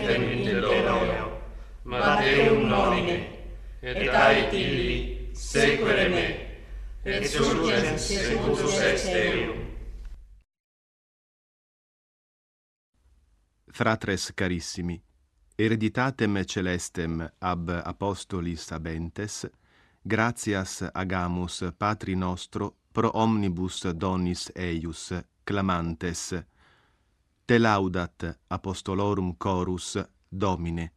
item in Deum, Matteum nomine, et aetilli sequere me, et surgens secundus ex Deum. Fratres carissimi, hereditatem celestem ab apostolis habentes, gratias agamus Patri nostro pro omnibus donis eius, clamantes, te laudat apostolorum chorus, Domine.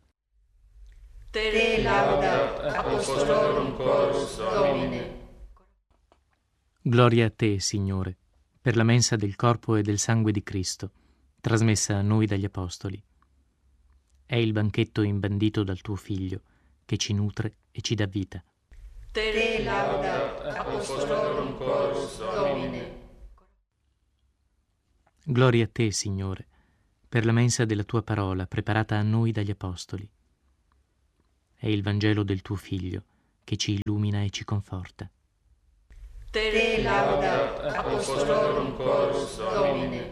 Te laudat apostolorum chorus, Domine. Gloria a te, Signore, per la mensa del corpo e del sangue di Cristo, trasmessa a noi dagli Apostoli. È il banchetto imbandito dal tuo Figlio, che ci nutre e ci dà vita. Te laudat apostolorum chorus, Domine. Gloria a te, Signore, per la mensa della tua parola preparata a noi dagli Apostoli. È il Vangelo del tuo Figlio, che ci illumina e ci conforta. Te laudat apostolorum chorus, Domine.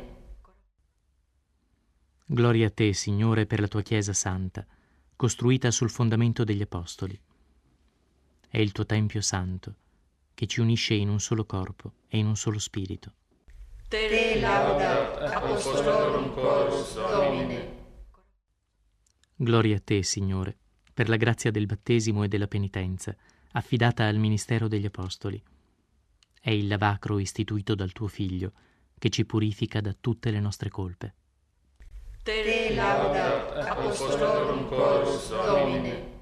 Gloria a te, Signore, per la tua Chiesa santa, costruita sul fondamento degli Apostoli. È il tuo Tempio santo, che ci unisce in un solo corpo e in un solo spirito. Te laudat apostolorum chorus, Domine. Gloria a te, Signore, per la grazia del battesimo e della penitenza, affidata al ministero degli Apostoli. È il lavacro istituito dal tuo Figlio, che ci purifica da tutte le nostre colpe. Te laudat apostolorum chorus, Domine.